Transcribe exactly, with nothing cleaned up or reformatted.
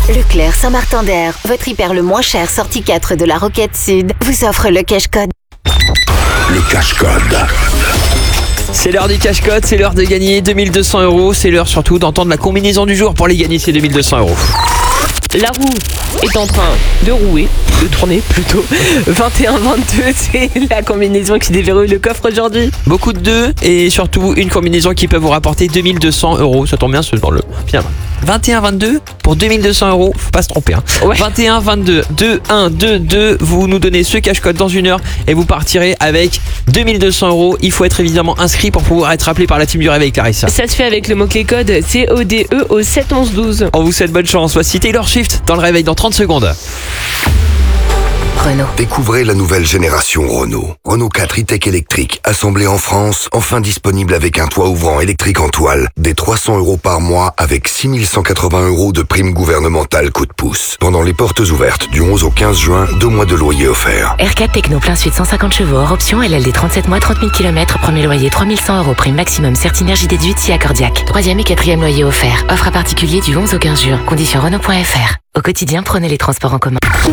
Leclerc Saint-Martin-d'Air, votre hyper le moins cher sortie quatre de la Roquette Sud, vous offre le cash code. Le cash code. C'est l'heure du cash code, c'est l'heure de gagner deux mille deux cents euros. C'est l'heure surtout d'entendre la combinaison du jour pour les gagner ces deux mille deux cents euros. La roue est en train de rouer, de tourner plutôt. vingt et un vingt-deux, c'est la combinaison qui déverrouille le coffre aujourd'hui. Beaucoup de deux et surtout une combinaison qui peut vous rapporter deux mille deux cents euros. Ça tombe bien, c'est dans le bien. vingt et un vingt-deux pour deux mille deux cents euros, faut pas se tromper. Hein. Ouais. vingt et un vingt-deux, deux un deux deux, vous nous donnez ce cash code dans une heure et vous partirez avec deux mille deux cents euros. Il faut être évidemment inscrit pour pouvoir être appelé par la team du réveil, Clarissa. Ça se fait avec le mot-clé code C O D E au sept onze douze. On vous souhaite bonne chance. Voici Taylor Swift dans le réveil dans trente secondes. Renault. Découvrez la nouvelle génération Renault. Renault quatre e-tech électrique, assemblé en France, enfin disponible avec un toit ouvrant électrique en toile, des trois cents euros par mois avec six mille cent quatre-vingts euros de prime gouvernementale coup de pouce. Pendant les portes ouvertes du onze au quinze juin, deux mois de loyer offerts. R quatre Techno plein suite cent cinquante chevaux hors option, L L D trente-sept mois, trente mille kilomètres, premier loyer trois mille cent euros, prime maximum Certinergie déduite si accordiaque. Troisième et quatrième loyer offert. Offre à particulier du onze au quinze juin. Conditions Renault point F R. Au quotidien, prenez les transports en commun.